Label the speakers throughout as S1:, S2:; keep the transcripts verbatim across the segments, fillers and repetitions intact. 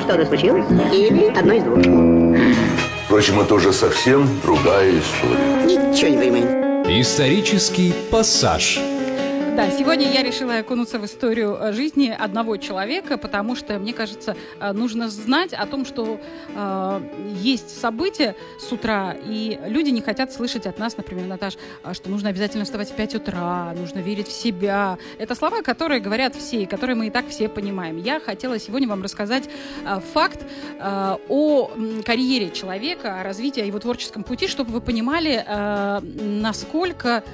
S1: что-то случилось? Или одно из двух?
S2: Впрочем, это уже совсем другая история.
S1: Ничего не понимаю.
S3: Исторический пассаж.
S4: Да, сегодня я решила окунуться в историю жизни одного человека, потому что, мне кажется, нужно знать о том, что э, есть события с утра, и люди не хотят слышать от нас, например, Наташ, что нужно обязательно вставать в пять утра, нужно верить в себя. Это слова, которые говорят все, и которые мы и так все понимаем. Я хотела сегодня вам рассказать э, факт э, о карьере человека, о развитии, о его творческом пути, чтобы вы понимали, э, насколько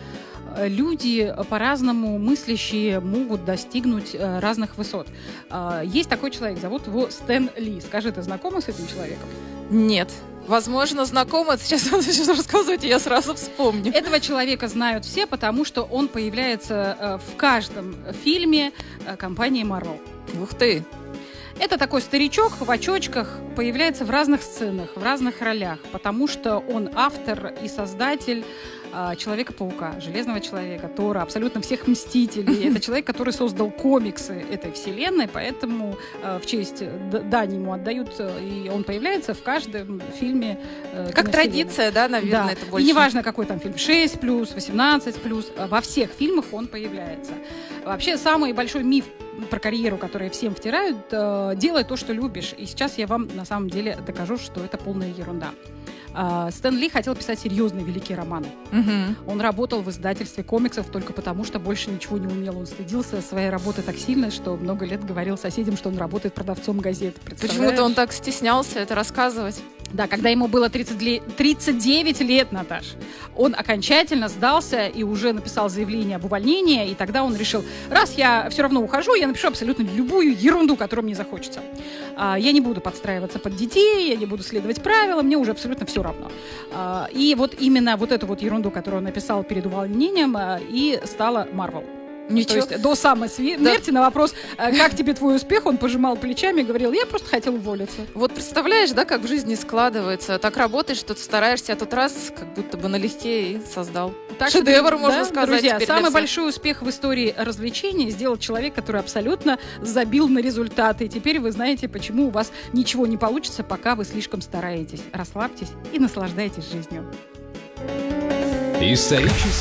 S4: люди по-разному мыслящие могут достигнуть э, разных высот. Э, есть такой человек, зовут его Стэн Ли. Скажи, ты знакома с этим человеком?
S5: Нет. Возможно, знакома. Сейчас он начнет рассказывать, и я сразу вспомню.
S4: Этого человека знают все, потому что он появляется э, в каждом фильме э, компании Marvel.
S5: Ух ты!
S4: Это такой старичок в очочках, появляется в разных сценах, в разных ролях, потому что он автор и создатель э, Человека-паука, Железного человека, Тора, абсолютно всех Мстителей. Это человек, который создал комиксы этой вселенной, поэтому э, в честь дань ему отдают, и он появляется в каждом фильме. Э,
S5: как традиция, да, наверное,
S4: да.
S5: это больше.
S4: И неважно, какой там фильм, шесть плюс, восемнадцать плюс, во всех фильмах он появляется. Вообще, самый большой миф про карьеру, которую всем втирают, э, делай то, что любишь. И сейчас я вам на самом деле докажу, что это полная ерунда. Э, Стэн Ли хотел писать серьезные великие романы.
S5: Угу.
S4: Он работал в издательстве комиксов только потому, что больше ничего не умел. Он стыдился своей работы так сильно, что много лет говорил соседям, что он работает продавцом газет.
S5: Почему-то он так стеснялся это рассказывать. Да,
S4: когда ему было тридцать девять лет, Наташ, он окончательно сдался и уже написал заявление об увольнении, и тогда он решил, раз я все равно ухожу, я напишу абсолютно любую ерунду, которую мне захочется. Я не буду подстраиваться под детей, я не буду следовать правилам, мне уже абсолютно все равно. И вот именно вот эту вот ерунду, которую он написал перед увольнением, и стала Marvel.
S5: Ничего.
S4: То есть до самой смерти да. На вопрос, как тебе твой успех, он пожимал плечами и говорил, я просто хотел уволиться.
S5: Вот представляешь, да, как в жизни складывается. Так работаешь, что ты стараешься, а тут раз, как будто бы налегке и создал. Так шедевр, что, можно
S4: да,
S5: сказать.
S4: Друзья, самый большой успех в истории развлечений сделал человек, который абсолютно забил на результаты. И теперь вы знаете, почему у вас ничего не получится, пока вы слишком стараетесь. Расслабьтесь и наслаждайтесь жизнью.
S3: Исторический